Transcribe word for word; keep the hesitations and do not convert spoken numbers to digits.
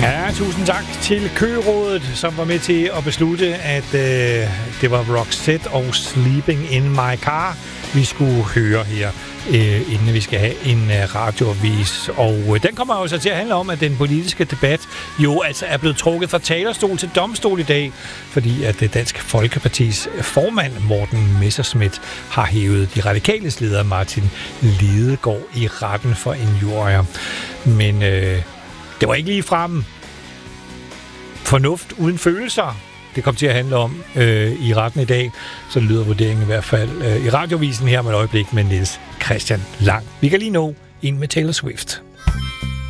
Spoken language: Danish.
Ja, tusind tak til Køgerådet, som var med til at beslutte, at øh, det var Roxette og Sleeping in My Car, vi skulle høre her, øh, inden vi skal have en øh, radioavis. Og øh, den kommer jo så til at handle om, at den politiske debat jo altså er blevet trukket fra talerstol til domstol i dag, fordi at det Dansk Folkepartis formand Morten Messerschmidt har hævet de radikales leder Martin Lidegaard i retten for injurier. Men øh, det var ikke lige frem fornuft uden følelser, det kom til at handle om øh, i retten i dag. Så lyder vurderingen i hvert fald øh, i radiovisen her med et øjeblik med Niels Christian Lang. Vi kan lige nå ind med Taylor Swift.